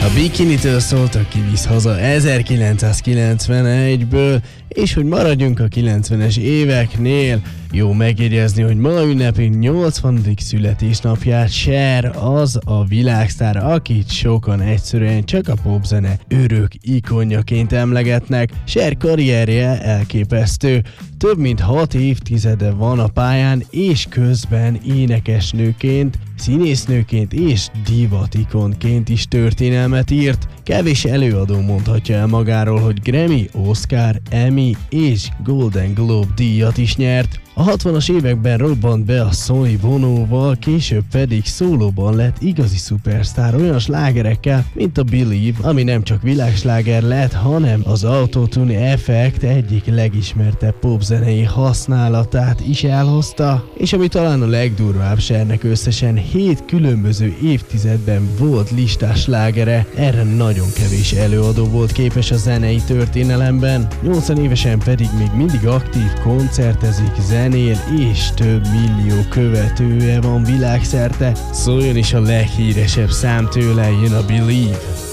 A Bikinitől szóltak, ki visz haza 1991-ből, és hogy maradjunk a 90-es éveknél, jó megjegyezni, hogy ma ünnepi 80. születésnapját Cher, az a világsztár, akit sokan egyszerűen csak a popzene örök ikonjaként emlegetnek. Cher karrierje elképesztő. Több mint 6 évtizede van a pályán, és közben énekesnőként, színésznőként és divatikonként is történelmet írt. Kevés előadó mondhatja el magáról, hogy Grammy, Oscar, Emmy és Golden Globe díjat is nyert. A 60-as években robbant be a Sonny Bonoval, később pedig szólóban lett igazi szupersztár olyan slágerekkel, mint a Believe, ami nem csak világsláger lett, hanem az Autotune effekt egyik legismertebb popzenei használatát is elhozta, és ami talán a legdurvább, Chernek összesen 7 különböző évtizedben volt listás slágere, erre nagyon kevés előadó volt képes a zenei történelemben, 80 évesen pedig még mindig aktív, koncertezik, zenél, és több millió követője van világszerte. Szóljon is a leghíresebb szám tőle, jön a Believe.